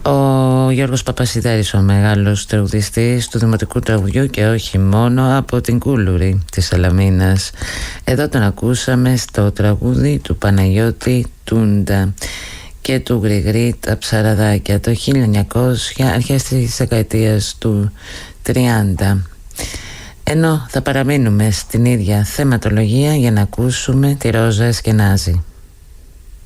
Ο Γιώργος Παπασιδέρης, ο μεγάλος τραγουδιστής του δημοτικού τραγουδιού και όχι μόνο, από την Κούλουρη της Σαλαμίνας. Εδώ τον ακούσαμε στο τραγούδι του Παναγιώτη Τούντα και του Γρηγρή τα Ψαραδάκια το 1900, αρχές της δεκαετίας του 30. Ενώ θα παραμείνουμε στην ίδια θεματολογία για να ακούσουμε τη Ρόζα Εσκενάζη.